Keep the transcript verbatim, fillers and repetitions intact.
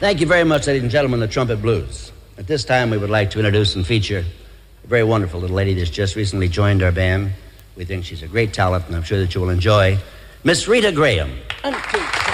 Thank you very much, ladies and gentlemen, the Trumpet Blues. At this time, we would like to introduce and feature a very wonderful little lady that's just recently joined our band. We think she's a great talent, and I'm sure that you will enjoy Miss Rita Graham. And